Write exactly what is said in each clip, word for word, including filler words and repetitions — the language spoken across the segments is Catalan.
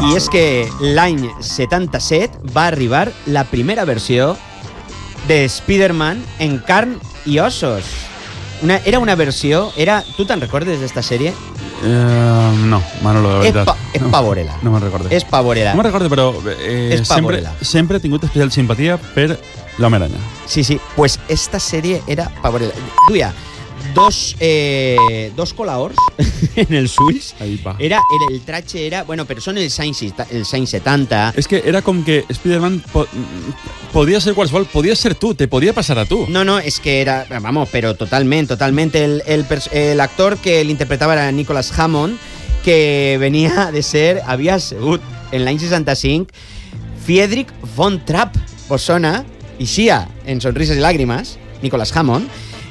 I és que l'any setanta-set va arribar la primera versió de Spider-Man en carn i ossos. Una, era una versió... Era, tu te'n recordes d'esta sèrie? Uh, no, Manolo, de veritat. És, pa, és no, pavorela. No me'n recordo. És pavorela. No me'n recordo, però eh, sempre, sempre he tingut especial simpatia per l'Home Aranya. Sí, sí. Pues esta sèrie era pavorela. Duia dos, eh, dos colaors en els ulls. Ahí va. Era, era, el traje era... Bueno, però són els anys, els anys setanta. És que era com que Spider-Man po podia ser qualsevol, podia ser tu, te podia passar a tu. No, no, és que era... Vamos, però totalment, totalment. El, el, el actor que l'interpretava era Nicholas Hammond, que venia de ser... Havia sigut, en l'any seixanta-cinc, Friedrich von Trapp. Vos sona? Ixia, en Sonrises i Làgrimes, Nicholas Hammond,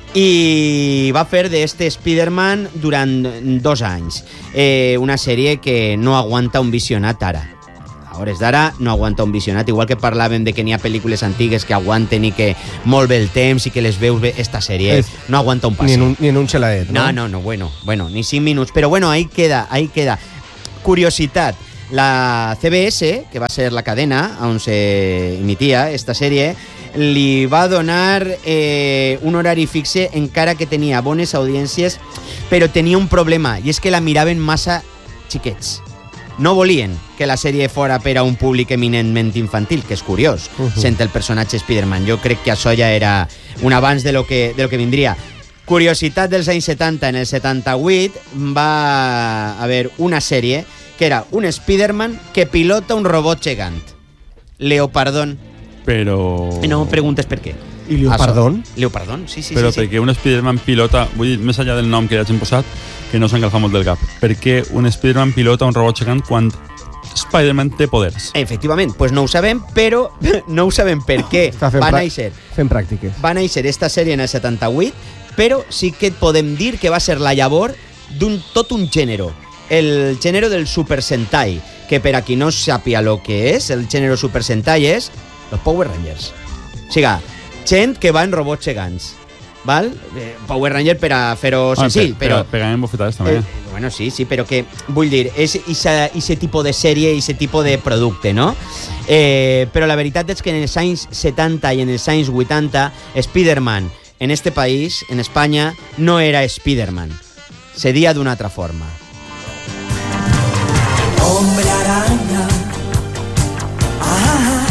i va fer d'este Spider-Man durant dos anys. Eh, una sèrie que no aguanta un visionat ara. A hores d'ara no aguanta un visionat, igual que parlàvem de que n'hi ha pel·lícules antigues que aguanten i que molt bé el temps i que les veus bé. Esta sèrie es, no aguanta un passi. Ni en un, ni en un xelaet, no? No, no, no, bueno, bueno, ni cinc minuts. Però bueno, ahí queda, ahí queda. Curiositat, la C B S, que va ser la cadena on se emitia esta sèrie, li va donar eh, un horari fixe encara que tenia bones audiències, però tenia un problema, i és que la miraven massa xiquets. No volien que la sèrie fora per a un públic eminentment infantil, que és curiós, uh -huh. sent el personatge Spider-Man. Jo crec que això ja era un abans de lo que, de lo que vindria. Curiositat dels anys setanta, en el setanta-vuit va haver una sèrie que era un Spider-Man que pilota un robot gegant. Leopardon. Però... No preguntes per què. I Leopardon? Leopardon, sí, sí. Però sí, perquè sí. un Spider-Man pilota, vull dir, més enllà del nom que ja hagin posat, que no s'engalfa molt del cap, per què un Spider-Man pilota un robot gegant quan Spider-Man té poders? Efectivament, pues no ho sabem, però no ho sabem per què va néixer. Fent pràctiques. Va néixer esta sèrie en el setanta-vuit, però sí que podem dir que va ser la llavor d'un tot un gènere. El gènere del Super Sentai, que per a qui no sàpia el que és, el gènere Super Sentai és els Power Rangers. O sigui, gent que va en robots gegants. Val? Eh, Power Ranger per a fer-ho senzill, ah, però... Però pegant bofetades també. Eh, bueno, sí, sí, però que, vull dir, és aquest tipus de sèrie, aquest tipus de producte, no? Eh, però la veritat és que en els anys setanta i en els anys vuitanta, Spider-Man en este país, en Espanya, no era Spider-Man. Se dia d'una altra forma. Hombre araña. Ah.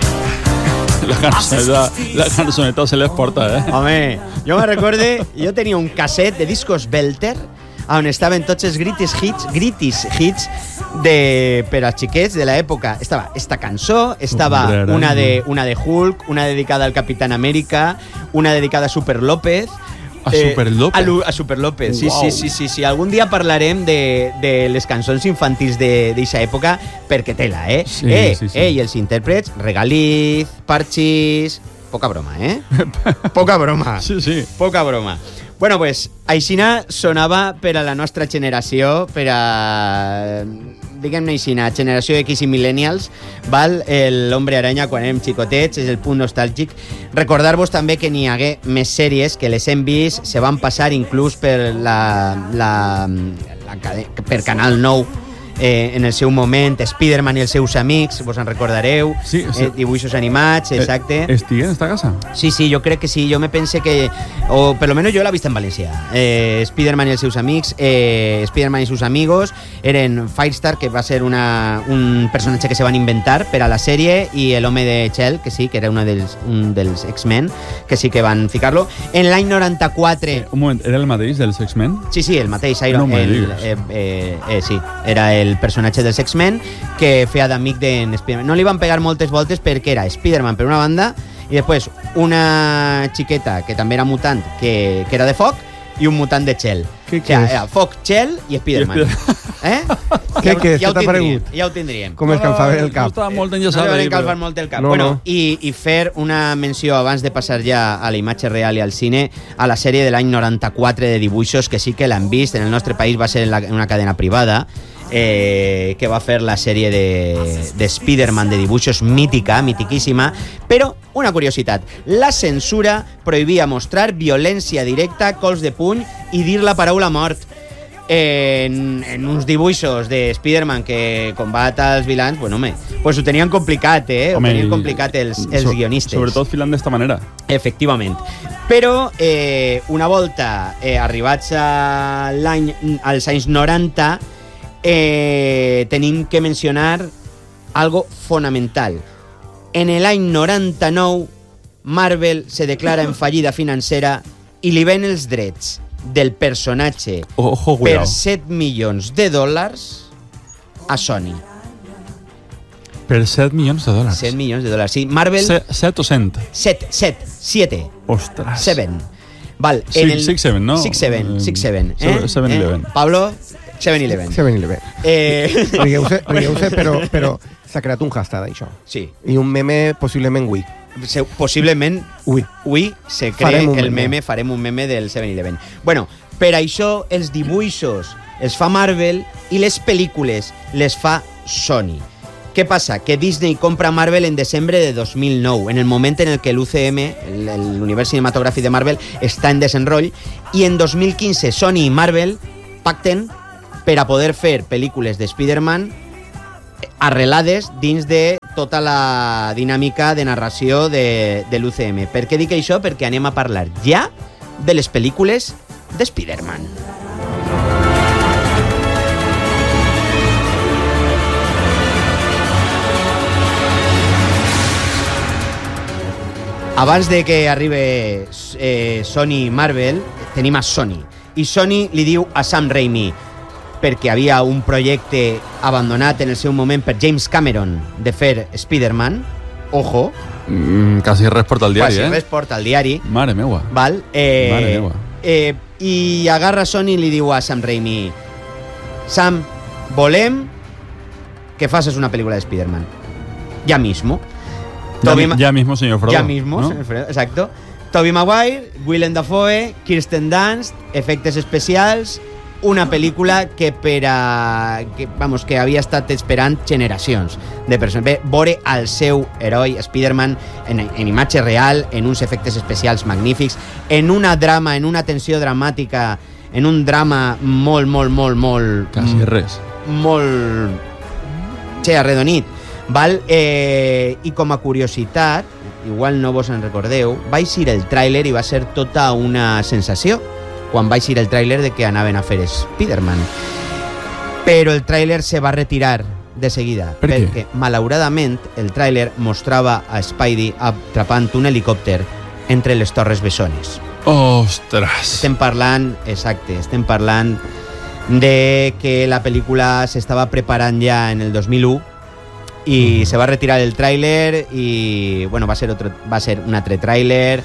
La cançoneta, la cançoneta se les porta, eh? Home, jo me recorde, jo tenia un casset de discos Belter on estaven tots els greatest hits, greatest hits de, per als xiquets de l'època. Estava esta cançó, estava una de, una de Hulk, una dedicada al Capitán América, una dedicada a Super López. A Super López? Eh, a, a Super López, sí, wow. sí, sí, sí, sí. Algun dia parlarem de, de les cançons infantils d'aquesta època, perquè tela, eh? Sí, eh, sí, sí. eh, i els intèrprets, Regaliz, Parchís... Poca broma, eh? Poca broma. Sí, sí. Poca broma. Bueno, pues, aixina sonava per a la nostra generació, per a... diguem-ne aixina, generació X i millennials, val? L'Hombre Aranya quan érem xicotets, és el punt nostàlgic. Recordar-vos també que n'hi hagué més sèries que les hem vist, se van passar inclús per la, la, la per Canal nou, eh, en el seu moment, Spider-Man i els seus amics, vos en recordareu, sí, sí. Eh, dibuixos animats, exacte. Eh, Estiguen en esta casa? Sí, sí, jo crec que sí, jo me pense que, o per lo menos jo l'he vist en valencià. Eh, Spider-Man i els seus amics, eh, Spider-Man i sus amigos, eren Firestar, que va ser una, un personatge que se van inventar per a la sèrie, i l'home de Chell, que sí, que era una dels, un dels X-Men, que sí que van ficar-lo. En l'any noranta-quatre... Eh, un moment, era el mateix dels X-Men? Sí, sí, el mateix, Iron No el, eh, eh, eh, sí, era el personatge dels X-Men que feia d'amic d'en Spider-Man. No li van pegar moltes voltes perquè era Spider-Man per una banda i després una xiqueta que també era mutant, que, que era de foc, i un mutant de Chell. Què, o sigui, era foc, Chell i Spider-Man. Eh? Què, què? Ja ho Què t'ha tindríem, paregut? ja ho tindríem. Com escalfava el cap. No estava molt No enllaçat. li van ahí, encalfar però... molt el cap. No, bueno, no. I, i fer una menció, abans de passar ja a la imatge real i al cine, a la sèrie de l'any noranta-quatre de dibuixos, que sí que l'han vist, en el nostre país va ser en, la, en una cadena privada, eh, que va fer la sèrie de, de Spider-Man de dibuixos mítica, mitiquíssima, però una curiositat, la censura prohibia mostrar violència directa, cols de puny i dir la paraula mort. en, en uns dibuixos de Spider-Man que combat als vilans, bueno, home, pues ho tenien complicat, eh? Ho Home, tenien complicat els, els so, guionistes. Sobretot filant d'esta manera. Efectivament. Però eh, una volta eh, arribats a l'any, als anys noranta, eh, tenim que mencionar algo fonamental. En l'any noranta-nou, Marvel se declara en fallida financera i li ven els drets del personatge Ojo, per cuidao. set milions de dòlars a Sony. Per set milions de dòlars. set milions de dòlars. Sí, Marvel... Se, set o cent? set, set, siete. Ostres. Seven. Val, Six- en el... six, seven, no? Six, seven, Eh, six, seven. Eh? seven- seven, eh? eleven. Pablo, seven, eleven. seven eleven. Eh... Rigueu-se, rigueu-se, però, però s'ha creat un hashtag d'això. Sí. I un meme possiblement avui. Se, possiblement Ui. avui se cree Farem un el meme. meme, farem un meme del seven eleven. Bueno, per això els dibuixos els fa Marvel i les pel·lícules les fa Sony. Què passa? Que Disney compra Marvel en desembre de dos mil nou, en el moment en el que l'U C M, l'univers cinematogràfic de Marvel, està en desenroll, i en dos mil quinze Sony i Marvel pacten per a poder fer pel·lícules de Spider-Man arrelades dins de tota la dinàmica de narració de, de l'U C M. Per què dic això? Perquè anem a parlar ja de les pel·lícules de Spider-Man. Abans de que arribi eh, Sony i Marvel, tenim a Sony. I Sony li diu a Sam Raimi, perquè havia un projecte abandonat en el seu moment per James Cameron de fer Spider-Man, ojo, Mm, quasi res porta al diari, quasi eh? res porta al diari, Mare meua. val? Eh, Mare meua. eh, I agarra Sony i li diu a Sam Raimi, Sam, volem que faces una pel·lícula de Spider-Man. Ya mismo. Ya, Tobey mi- Ma- ya mismo, señor Frodo. Ya mismo, ¿no? señor Frodo, exacto. Tobey Maguire, Willem Dafoe, Kirsten Dunst, efectes especials, una pel·lícula que per a, que, vamos, que havia estat esperant generacions de persones. Bé, veure el seu heroi, Spider-Man, en, en imatge real, en uns efectes especials magnífics, en una drama, en una tensió dramàtica, en un drama molt, molt, molt, molt... Quasi res. molt... Che, arredonit. Val? Eh, I com a curiositat, igual no vos en recordeu, va eixir el tràiler i va ser tota una sensació quan va eixir el tràiler de que anaven a fer Spider-Man. Però el tràiler se va retirar de seguida. Per què? Perquè, malauradament, el tràiler mostrava a Spidey atrapant un helicòpter entre les Torres Bessones. Ostres. Estem parlant, exacte, estem parlant de que la pel·lícula s'estava preparant ja en el dos mil u i mm. se va retirar el tràiler i, bueno, va ser, otro, va ser un altre tràiler.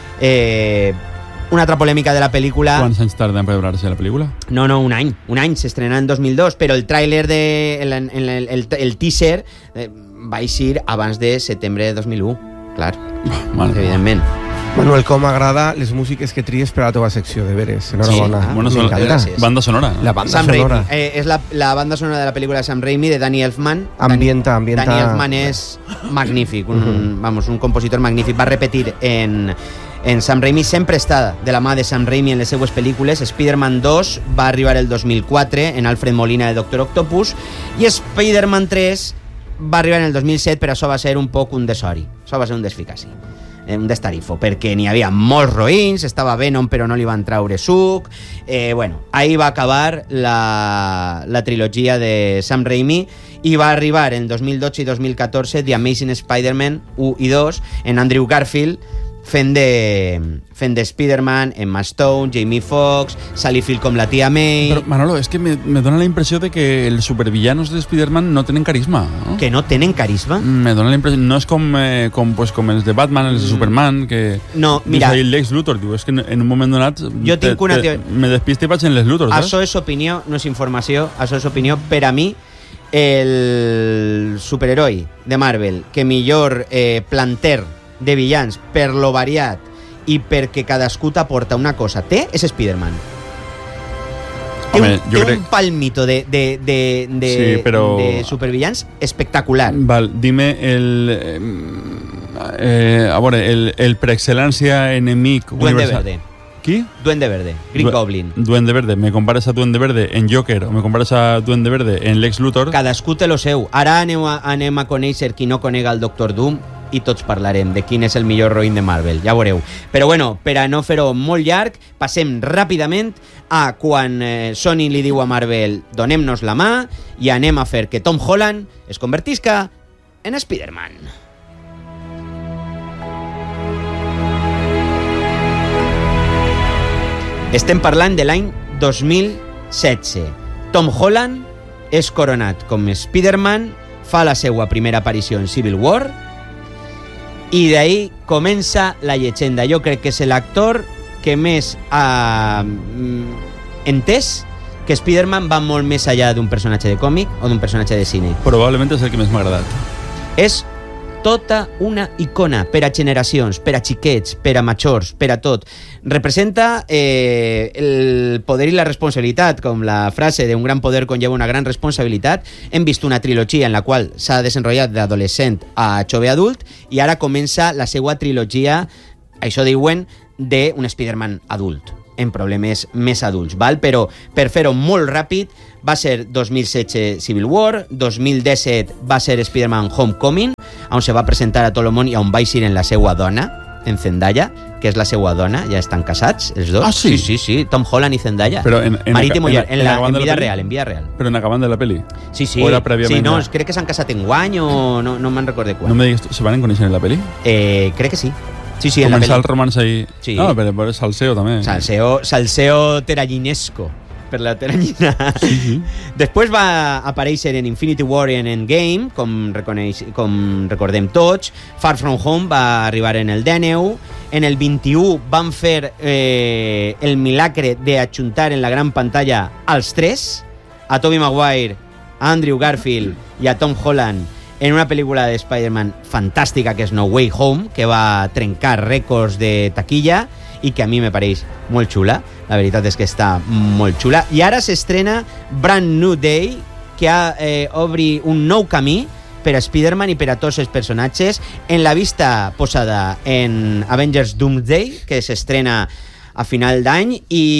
Eh, una altra polèmica de la pel·lícula... Quants anys tarda en preparar-se la pel·lícula? No, no, un any. Un any, s'estrenà en dos mil dos, però el tràiler, de, el, el, el, el, el teaser, eh, va eixir abans de setembre de dos mil u. Clar, Mare meva. evidentment. Manuel, com m'agrada les músiques que tries per a la teva secció, de veres. Enhorabona. Sí, ah, Bueno, son- M'encanta. gràcies. Banda sonora. La banda Sam sonora. Raimi. Eh, és la, la banda sonora de la pel·lícula de Sam Raimi, de Danny Elfman. Ambienta, Danny, ambienta. Danny Elfman és magnífic, un, Mhm. vamos, un compositor magnífic. Va repetir en, en Sam Raimi, sempre està de la mà de Sam Raimi en les seues pel·lícules. Spider-Man dos va arribar el dos mil quatre en Alfred Molina de Doctor Octopus i Spider-Man tres va arribar en el dos mil set, però això va ser un poc un desori. Això va ser un desficaci. Un destarifo, perquè n'hi havia molts roïns, estava Venom però no li van traure suc, eh, bueno, ahí va acabar la, la trilogia de Sam Raimi i va arribar en dos mil dotze i dos mil catorze The Amazing Spider-Man u i dos en Andrew Garfield fent de, fent de Spider-Man, Emma Stone, Jamie Foxx, Sally Field com la tia May... Pero, Manolo, es que me, me dona la impresión de que los supervillanos de Spider-Man no tienen carisma, ¿no? que no tenen carisma. Me dona la impresión, no es com, eh, com, pues, com els de Batman, els de Mm. Superman, que... No, mira- Dius ahí Lex Luthor, diu, és que en un moment donat... Jo te- tinc una te- teo- Me despiste i vaig en les Luthor, saps? Això és opinió, no és informació, això és opinió. Per a mi, el superheroi de Marvel que millor eh, planter de villans per lo variat i perquè cadascú t'aporta una cosa té, és Spider-Man. Té, Home, un, jo té crec- un palmito de, de, de, de, Sí, però- de supervillans espectacular. Val, dime el... Eh, eh, a veure, el, el per excel·lència enemic Duende universal. Verde. Qui? Duende Verde, Green Du- Goblin. Duende Verde. Me compares a Duende Verde en Joker o me compares a Duende Verde en Lex Luthor. Cadascú té lo seu. Ara aneu a, anem a conèixer qui no conega el Doctor Doom i tots parlarem de quin és el millor heroïn de Marvel, ja veureu. Però bueno, per a no fer-ho molt llarg, passem ràpidament a quan eh, Sony li diu a Marvel donem-nos la mà i anem a fer que Tom Holland es convertisca en Spider-Man. Estem parlant de l'any dos mil setze. Tom Holland és coronat com Spider-Man, fa la seva primera aparició en Civil War i d'ahí comença la llegenda. Jo crec que és l'actor que més ha entès que Spider-Man va molt més allà d'un personatge de còmic o d'un personatge de cine. Probablement és el que més m'ha agradat. És tota una icona per a generacions, per a xiquets, per a majors, per a tot. Representa eh, el poder i la responsabilitat, com la frase de un gran poder conlleva una gran responsabilitat. Hem vist una trilogia en la qual s'ha desenrotllat d'adolescent a jove adult i ara comença la seva trilogia, això diuen, d'un Spider-Man adult, en problemes més adults, val? Però per fer-ho molt ràpid, va ser dos mil setze Civil War, dos mil disset va ser Spider-Man Homecoming, on se va presentar a tot el món i on va eixir en la seva dona, en Zendaya, que és la seva dona, ja estan casats, els dos. Ah, sí? Sí, sí, sí, Tom Holland i Zendaya. Però en, en, Marit i muller, en, en, la, acabant en de la vida peli? real, en vida real. Però en acabant de la peli? Sí, sí. O era prèviament Sí, no, ja? crec que s'han casat en guany o no, no me'n recordo quan. No me digues, se van conèixer en la peli? Eh, crec que sí. Sí, sí, en la Començar peli. el romance ahí. Sí. No, però, però Salseo també. Salseo, salseo terallinesco per la teranyina. Sí, sí. Després va aparèixer en Infinity War i en Endgame, com, reconeix, com recordem tots. Far From Home va arribar en el dènou. En el vint-i-u van fer eh, el milagre d'ajuntar en la gran pantalla als tres, a Tobey Maguire, a Andrew Garfield i a Tom Holland, en una pel·lícula de Spider-Man fantàstica que és No Way Home, que va trencar rècords de taquilla i que a mi me pareix molt xula. La veritat és que està molt xula. I ara s'estrena Brand New Day, que ha, eh, obri un nou camí per a Spider-Man i per a tots els personatges, en la vista posada en Avengers Doomsday, que s'estrena a final d'any.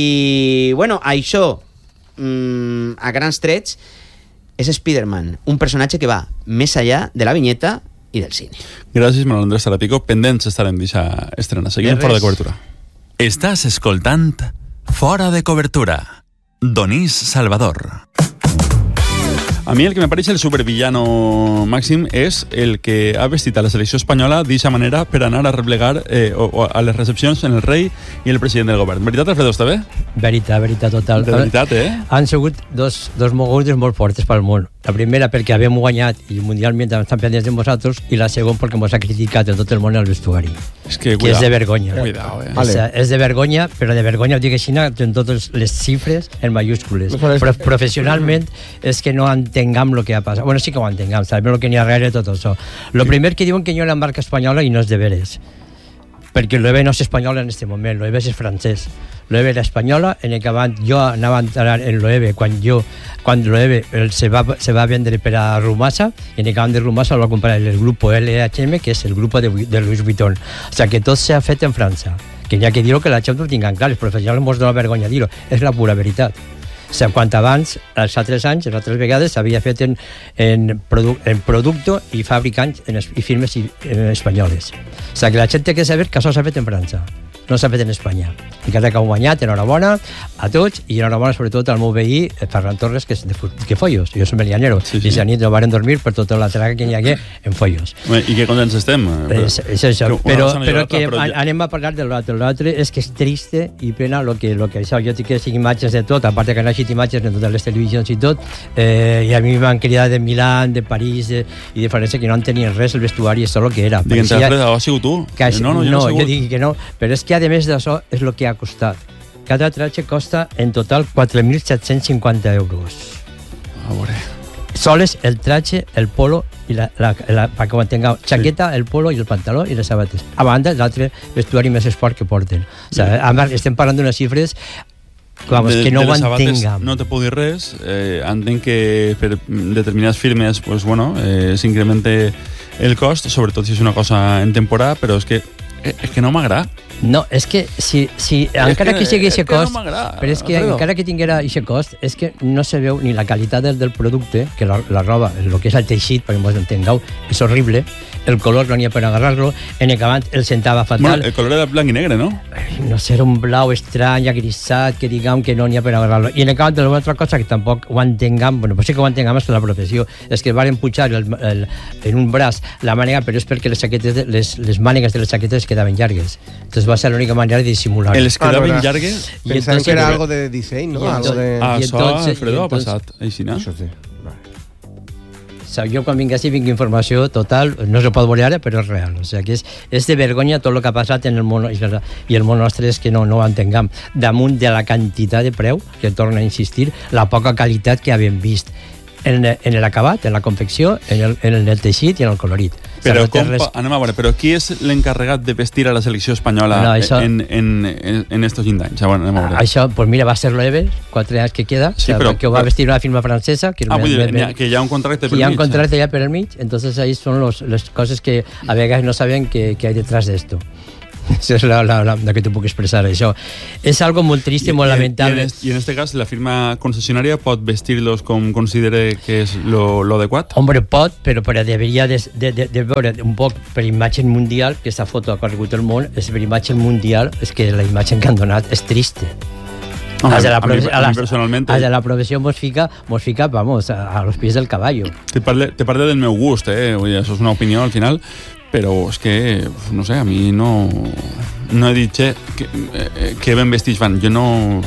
I, bueno, això, mmm, a grans trets, és Spider-Man, un personatge que va més allà de la vinyeta i del cine. Gràcies, Manuel Andrés Tarapico. Pendents estarem d'eixa estrena. Seguim De fora de res. cobertura. Estàs escoltant Fora de Cobertura. Donís Salvador. A mi el que me pareix el supervillano màxim és el que ha vestit a la selecció espanyola d'eixa manera per anar a replegar eh, o, o a les recepcions en el rei i el president del govern. Veritat, Alfredo, està bé? Veritat, veritat total. De veritat, eh? Han sigut dos, dos mogudes molt fortes pel món. La primera perquè havíem guanyat i mundialment estan pendents de nosaltres, i la segona perquè ens ha criticat en tot el món el vestuari. És que, Que és de vergonya. Cuidao, eh? Vale. És, és de vergonya, però de vergonya ho dic així en totes les xifres en mayúscules. Però professionalment és que no entenguem el que ha passat. Bueno, sí que ho entenguem, sabem el que n'hi ha darrere de tot això. El primer que diuen que hi ha una marca espanyola i no és de veres, perquè l'O E B no és espanyol en aquest moment, l'O E B és francès. L'O E B era espanyola, en el que abans jo anava a entrar en l'O E B quan jo, quan l'O E B el, se, va, se va vendre per a Rumasa, i en el que van de Rumasa el va comprar el grupo L H M, que és el grupo de, de Louis Vuitton. O sigui que tot s'ha fet en França. Que n'hi ha que dir-ho, que la gent no ho tinguen clar, els professionals mos dona vergonya dir-ho, és la pura veritat. O sigui, quan abans, els altres anys, les altres vegades, s'havia fet en, en, produ en producte i fabricants en es i firmes i, en espanyoles. O sigui, que la gent té que saber que això s'ha fet en França, no s'ha fet en Espanya. I que ara que heu guanyat, enhorabona a tots, i enhorabona sobretot al meu veí, Ferran Torres, que és de que Follos. Jo som el llanero. Sí, sí. I la nit no varen dormir per tota la traga que n'hi hagué en Follos. Bé, I que contents estem. Però, És, és això, una però, cosa no però lleva que l'altra, però ja- anem a parlar de l'altre. L'altre és que és triste i pena lo que, lo que això. Jo tinc que cinc imatges de tot, a part que han eixit imatges en totes les televisions i tot, eh, i a mi m'han cridat de Milán, de París de, i de França, que no en tenien res, el vestuari és tot el que era. Digue'm, Pareixia- Alfredo, has sigut tu? que, no, no, jo no, no, he jo sigut. dic que no, però és que a més d'això és el que ha costat. Cada traje costa en total quatre mil set-cents cinquanta euros. A veure. Soles el traje, el polo i la, la, la, para que ho entengueu, xaqueta, el polo i el pantaló i les sabates. A banda, l'altre vestuari més esport que porten. O sigui, a part, estem parlant d'unes xifres vamos, de, que no de ho les sabates entenguem. no te puc dir res. Eh, entenc que per determinades firmes pues, bueno, eh, s'incremente el cost, sobretot si és una cosa en temporada, però és que és que no m'agrada. No, és que si, si encara que, que sigui aquest cost, no però és que Alfredo. encara que tinguera aquest cost, és que no se veu ni la qualitat del, del producte, que la, la roba, el que és el teixit, perquè ens entengueu, és horrible, el color no n'hi ha per agarrar-lo, en acabant el sentava fatal. Bueno, el color era blanc i negre, no? No sé, era un blau estrany, agrisat, que diguem que no n'hi ha per agarrar-lo. I en acabant, una altra cosa que tampoc ho entenguem, bueno, potser que ho entenguem és la professió, és que varen pujar el, el, en un braç la mànega, però és perquè les, saquetes, les, les mànegues de les saquetes quedaven llargues. Entonces va ser l'única manera de dissimular. Els quedaven ah, llargues? Pensaven que era algo de disseny, no? Algo de... Ah, això, Alfredo, ha passat. Així, no? Això sí. O sea, jo quan vinc així vinc informació total, no se pot veure ara, però és real. O sea, que és, és de vergonya tot el que ha passat en el món, i el món nostre és que no, no ho entenguem. Damunt de la quantitat de preu, que torna a insistir, la poca qualitat que havíem vist en, en l'acabat, en la confecció, en el, en el teixit i en el colorit. Però, com, res... anem a veure, però qui és l'encarregat de vestir a la selecció espanyola no, això... en, en, en, en estos vint anys? Bueno, anem a veure. Això, pues mira, va ser l'Eve, quatre anys que queda, sí, o sea, però, que ho va vestir una firma francesa. Que ah, vull dir, me, que hi ha un contracte per mig. Hi ha un contracte eh? ja per el mig, entonces ahí son los, les coses que a vegades no saben que, que hay detrás de esto. Això és la, la, la, la que te puc expressar, això. És algo molt trist i, i molt lamentable. I en, I en este cas, la firma concessionària pot vestir-los com considere que és lo, lo adequat? Hombre, pot, però, però hauria de, de, de, de veure un poc per imatge mundial, que aquesta foto ha corregut el món, és per imatge mundial, és que la imatge que han donat és trista. Oh, a, la a, mi, a mi personalmente... A la professió mos fica, mos fica, vamos, a, a los pies del caballo. Te parle, te parle del meu gust, eh? Oye, això és una opinió al final, però és que, no sé, a mi no... No he dit que, eh, que ben vestits van. Jo no...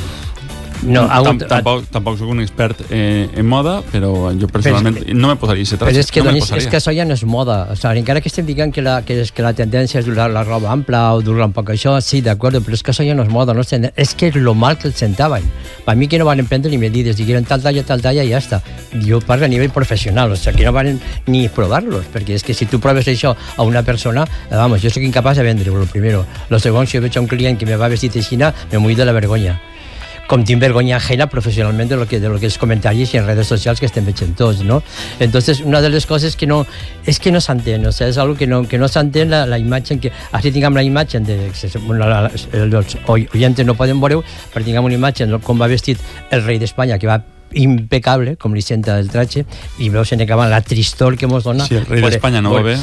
No, Tam, tampoc, tampoc soc un expert eh, en moda, però jo personalment però, no me posaria aquest traje. Però és que, no donis, és que això ja no és moda. O sigui, encara que estem dient que la, que, és, que la tendència és dur la roba ampla o dur un poc això, sí, d'acord, però és que això ja no és moda. No? És que és lo mal que els sentaven. Per mi que no van prendre ni medides, digueren tal talla, tal talla i ja està. Jo parlo a nivell professional, o sigui, que no van ni provar-los, perquè és que si tu proves això a una persona, vamos, jo soc incapaç de vendre-ho, lo primero. Lo segon, si jo veig a un client que me va vestit així, me mull de la vergonya. Com tinc vergonya ajena professionalment de lo que de lo que els comentaris i en redes socials que estem veient tots, ¿no? Entonces, una de les coses que no és que no s'entén, o sea, és algo que no que no s'entén la, la imatge en que així tinguem la imatge de bueno, la, els oients no poden veure, però tinguem una imatge de com va vestit el rei d'Espanya, que va impecable, com li senta el traje, i veus en acabant la tristor que mos dona. Sí, el rei d'Espanya no va bé.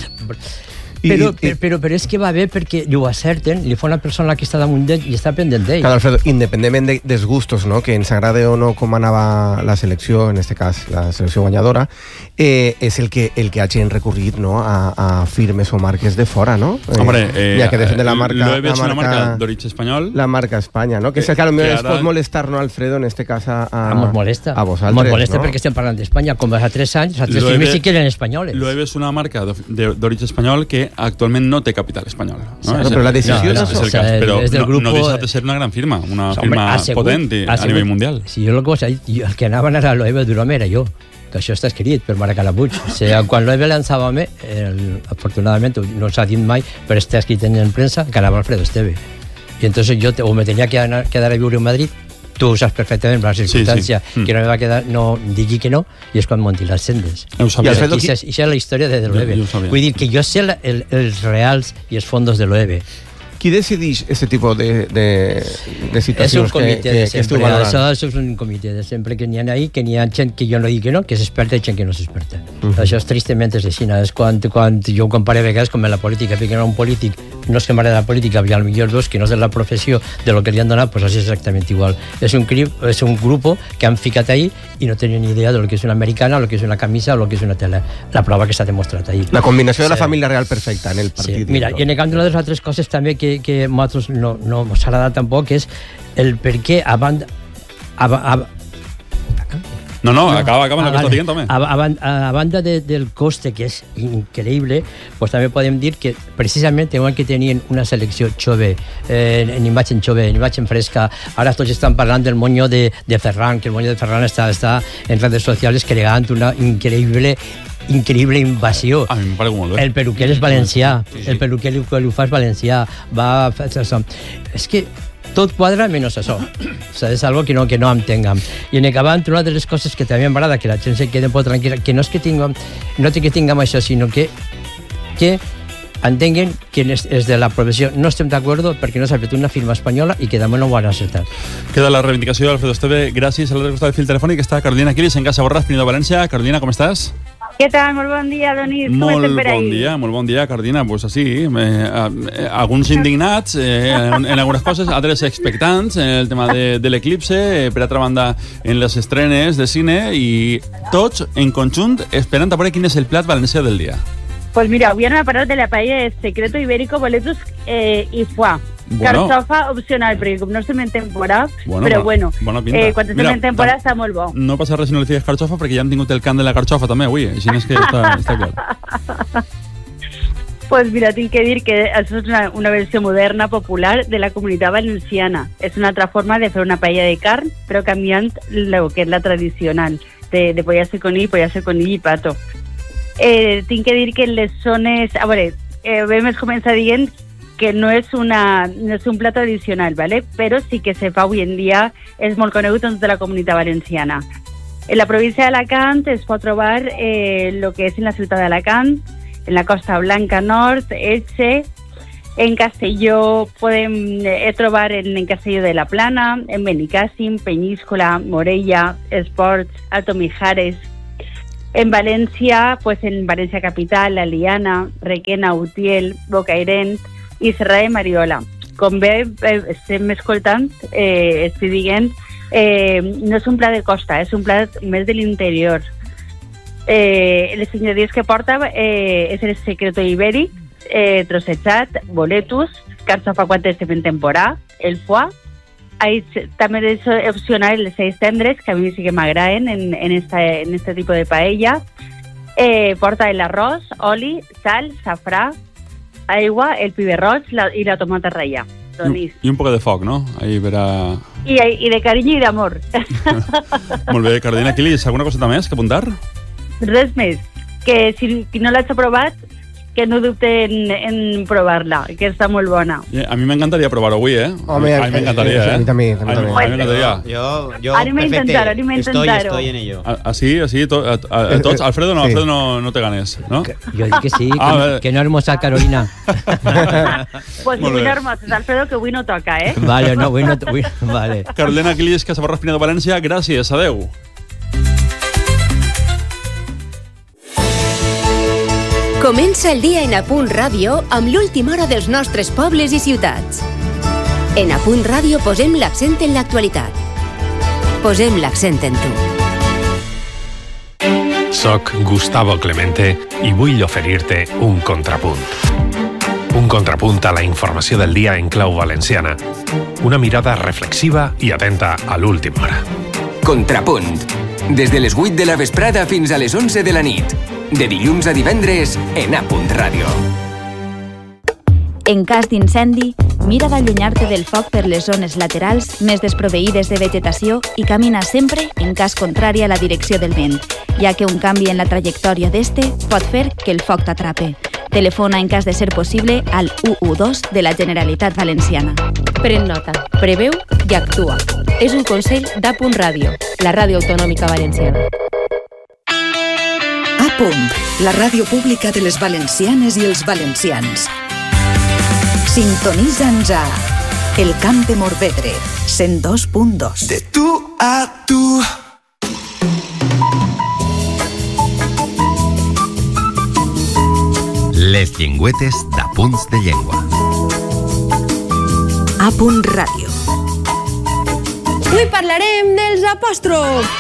Però, però, però, però és que va bé perquè ho acerten, li fa una persona que està damunt d'ell i està pendent d'ell. Claro, Alfredo, independentment de, dels gustos, no? Que ens agrade o no com anava la selecció, en este cas la selecció guanyadora, eh, és el que, el que hagin recorrit, no? a, a firmes o marques de fora, no? Eh, Hombre, eh, ja que de la marca... L'O E B és una marca d'origen espanyol. La marca Espanya, no? Que, que és el que potser ara... es pot molestar, no, Alfredo, en este cas a, a, a, mos molesta. a vosaltres, mos molesta no? perquè estem parlant d'Espanya, com fa tres anys, els tres firmes sí que eren espanyoles. L'O E B és una marca d'origen espanyol que actualment no té capital espanyol. No? Sí, no, però la decisió no, no, és, és el cas, però no, grupo... no deixa de ser una gran firma, una Hombre, firma assegut, potent a assegut. nivell mundial. Si jo el que vos he dit, el que anaven a l'O E B d'Urome era jo, que això està escrit per Mara Calabuig. O sigui, quan l'O E B lançava Home, el, afortunadament, no s'ha dit mai, però està escrit en premsa que anava Alfredo Esteve. I entonces jo o me tenia que anar, quedar a viure en Madrid, tu ho saps perfectament, la circumstància sí, sí. Mm. que no me va quedar, no digui que no, i és quan monti les sendes. I això és la història de l'O E B. Vull dir que jo sé la, el, els reals i els fondos de l'O E B. Qui decideix aquest tipus de, de, de situacions que, que, que esteu valorant? Això, això és un comitè de sempre que n'hi ha ahí, que n'hi ha gent que jo no dic que no, que és experta i gent que no és experta. Uh -huh. Això és tristament és així. És quan, quan jo ho comparo a vegades com en la política, perquè no un polític, no és que m'agrada la política, i potser veus que no és de la professió de lo que li han donat, doncs és exactament igual. És un, és un grup que han ficat ahí i no tenen ni idea de lo que és una americana, lo que és una camisa o lo que és una tele. La prova que s'ha demostrat ahí. La combinació de la família real perfecta en el partit. Sí. Mira, i en el camp de les altres coses també que, que a nosaltres no, no ens agrada tampoc és el per què a banda... A, a, No, no, acaba, acaba lo que estàs dient també. A, a, a banda de, del coste, que és increïble, pues també podem dir que precisament igual que tenien una selecció jove, eh, en imatge jove, en imatge fresca, ara tots estan parlant del moño de, de Ferran, que el moño de Ferran està, està en redes socials creant una increïble increïble invasió. A mi em pareix molt bé. El peruquer és valencià, sí, sí. El peruquer que ho fa és valencià, va fer això. És que tot quadra menys això. O sigui, és algo que no, que no entenguem. I en acabant, una de les coses que també m'agrada, que la gent se quede un poc tranquil·la, que no és que tinguem, no que tinguem això, sinó que, que entenguen que és, és de la professió. No estem d'acord perquè no s'ha fet una firma espanyola i que també no ho han acceptat. Queda la reivindicació d'Alfredo Esteve. Gràcies a l'altre costat del fil telefònic està Carolina Quiris en Casa Borràs, Pinedo, València. Carolina, com estàs? Què tal? Molt bon dia, Donís. Com molt estem per ahí? bon dia, molt bon dia, Carolina. Pues así, eh, eh, alguns indignats eh, en, en algunes coses, altres expectants en el tema de, de l'eclipse, eh, per altra banda en les estrenes de cine i tots en conjunt esperant a veure quin és el plat valencià del dia. Pues mira, avui hem parlat de la paella de secreto ibérico, boletus eh, i foie. Bueno. Carxofa opcional, perquè com no estem en temporada, Bueno, però bona- bueno, bona pinta. eh, quan estem Mira, en temporada tam- està molt bo. No passa res si no li fiques carxofa perquè ja hem tingut el cant de la carxofa també avui, així és que està, està clar. Pues mira, tinc que dir que això és una, una versió moderna, popular, de la comunitat valenciana. És una altra forma de fer una paella de carn, però canviant el que és la tradicional, de, de pollastre conill, pollastre conill i pato. Eh, tinc que dir que en les zones... A veure, eh, vam començar dient que no és, una, no és un plat tradicional, ¿vale? Però sí que se fa avui en dia, és molt conegut en tota la comunitat valenciana. En la província d'Alacant es pot trobar eh, el que és en la ciutat d'Alacant, en la Costa Blanca Nord, Elche, en Castelló podem eh, trobar en, en Castelló de la Plana, en Benicàssim, Penyíscola, Morella, Esports, Alto Mijares. En València, pues en València Capital, La Liana, Requena, Utiel, Bocairent i Serra de Mariola. Com bé eh, estem escoltant, eh, estic dient, eh, no és un plat de costa, és un plat més de l'interior. Eh, els ingredients que porta eh, és el secreto ibèric, eh, trossejat, boletus, carxofa quan estem en temporada, el foie. Hay, també és opcional els seis tendres, que a mi sí que m'agraden en, en, esta, en este tipo de paella. Eh, porta el arròs, oli, sal, safrà, aigua, el pibe roig la, i la tomata ratlla. I, I un poc de foc, no? Ahí per a... I, I de carinyo i d'amor. Molt bé, Carolina Quilis, alguna coseta més que apuntar? Res més. Que si, si no l'has provat, que no dubte en, en provar-la, que està molt bona. Yeah, a mi m'encantaria provar-ho avui, eh? Home, a mi m'encantaria, eh? A mi també, a mi A mi- també. a mi m'encantaria. Yo, yo, Anem a perfecte. intentar-ho, anem a Estoy, intentar-ho. estoy en ello. A- Así, así, to, a, a, a tots. Alfredo no, Sí. Alfredo no, no te ganes, no? Jo dic que sí, que, Ah, no, vale. que no hermosa Carolina. Pues Molt avui bé. no hermosos, Alfredo, que avui no toca, eh? Vale, no, avui no... Avui, vale. Carolina Quilis, Casa Borràs, Pinedo, València, gràcies, adeu. Comença el dia en A Punt Ràdio amb l'última hora dels nostres pobles i ciutats. En A Punt Ràdio posem l'accent en l'actualitat. Posem l'accent en tu. Soc Gustavo Clemente i vull oferir-te un contrapunt. Un contrapunt a la informació del dia en clau valenciana. Una mirada reflexiva i atenta a l'última hora. Contrapunt. Des de les vuit de la vesprada fins a les onze de la nit. De dilluns a divendres en A Punt Ràdio. En cas d'incendi, mira d'allunyar-te del foc per les zones laterals més desproveïdes de vegetació i camina sempre en cas contrari a la direcció del vent, ja que un canvi en la trajectòria d'este pot fer que el foc t'atrape. Telefona en cas de ser possible al u u dos de la Generalitat Valenciana. Pren nota, preveu i actua. És un consell d'A Punt Ràdio, la ràdio autonòmica valenciana. A Punt, la ràdio pública de les valencianes i els valencians. Sintonitza'ns a El Camp de Morvedre, cent dos punt dos. De tu a tu. Les llengüetes d'Apunts de Llengua. A Punt Ràdio. Avui parlarem dels apòstrofs.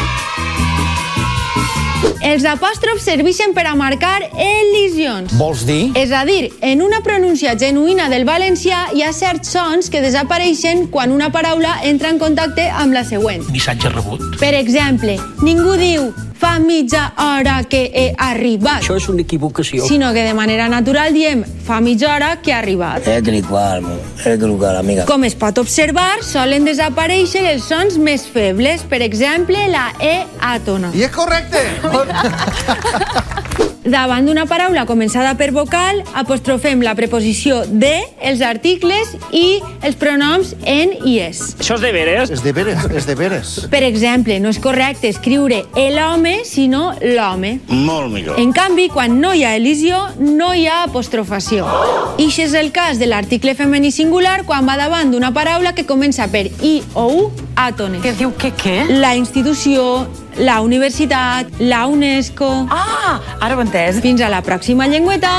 Els apòstrofs serveixen per a marcar elisions. Vols dir? És a dir, en una pronúncia genuïna del valencià hi ha certs sons que desapareixen quan una paraula entra en contacte amb la següent. Missatge rebut. Per exemple, ningú diu fa mitja hora que he arribat. Això és una equivocació. Sinó que de manera natural diem fa mitja hora que he arribat. Eh, que li qual, eh, que li qual, amiga. Com es pot observar, solen desaparèixer els sons més febles, per exemple, la E àtona. I és correcte! davant d'una paraula començada per vocal, apostrofem la preposició de, els articles i els pronoms en i es. Això és de veres? És de veres, és de veres. Per exemple, no és correcte escriure l'home, sinó l'home. Molt millor. En canvi, quan no hi ha elisió, no hi ha apostrofació. I això és el cas de l'article femení singular quan va davant d'una paraula que comença per i o u àtone. Què diu que què? La institució, la universitat, la UNESCO... Ah, ara ho he entès. Fins a la pròxima llengüeta.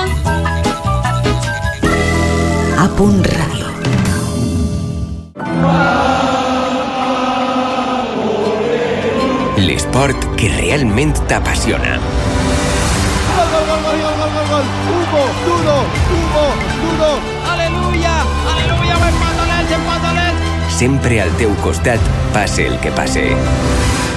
A punt ràdio. L'esport que realment t'apassiona. Gol, gol, gol, gol, gol, gol, gol. Hugo, duro, Hugo, duro. Aleluya, aleluya, empátales, empátales. Sempre al teu costat, passe el que passe.